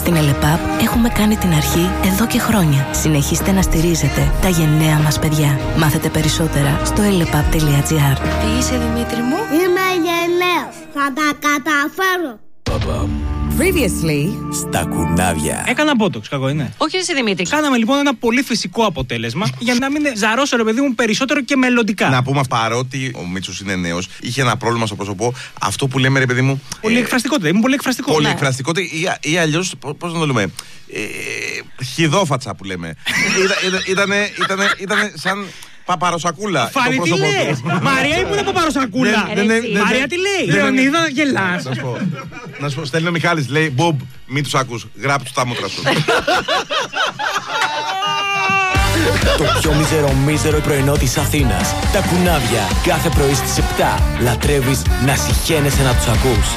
Στην Ελεπάπ έχουμε κάνει την αρχή εδώ και χρόνια. Συνεχίστε να στηρίζετε τα γενναία μας παιδιά. Μάθετε περισσότερα στο elepap.gr. Τι είσαι, Δημήτρη μου? Είμαι γενναίος. Θα τα καταφέρω. Previously στα κουνάβια. Έκανα botox, κακό είναι. Όχι, εσύ Δημήτρη. Κάναμε λοιπόν ένα πολύ φυσικό αποτέλεσμα για να μην ζαρώσω, ρε παιδί μου, περισσότερο και μελλοντικά. Να πούμε, παρότι ο Μίτσος είναι νέος, είχε ένα πρόβλημα στο πρόσωπο. Αυτό που λέμε, ρε παιδί μου. Πολύ εκφραστικότητα. Ήμουν πολύ εκφραστικό. Πολύ ναι. εκφραστικότητα ή αλλιώς, πώς να το λέμε. Χιδόφατσα που λέμε. Ήτανε σαν. Παπαροσακούλα. Φάρη, τι λες? Μαρία, ήμουν παπαροσακούλα. Μαρία, τι λέει? Λεωνίδα, γελάς. Να σου πω, στέλνει ο Μιχάλης, λέει, Μπομπ, μην τους ακούς, γράψου τα μούτρα σου. Το πιο μίζερο πρωινό της Αθήνας. Τα κουνάβια, κάθε πρωί στις 7. Λατρεύεις να συχαίνεσαι να τους ακούς.